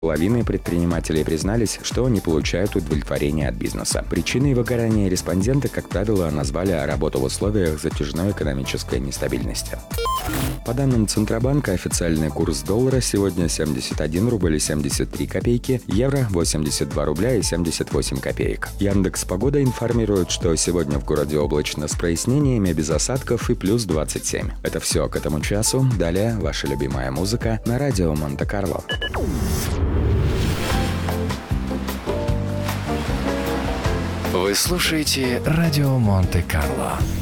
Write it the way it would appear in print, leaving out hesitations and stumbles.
Половина предпринимателей признались, что не получают удовлетворения от бизнеса. Причиной выгорания респонденты, как правило, назвали работу в условиях затяжной экономической нестабильности. По данным Центробанка, официальный курс доллара сегодня 71 рубль и 73 копейки, евро 82 рубля и 78 копеек. Яндекс.Погода информирует, что сегодня в городе облачно с прояснениями, без осадков и плюс 27. Это все к этому часу. Далее ваша любимая музыка на радио Монте-Карло. Вы слушаете радио Монте-Карло.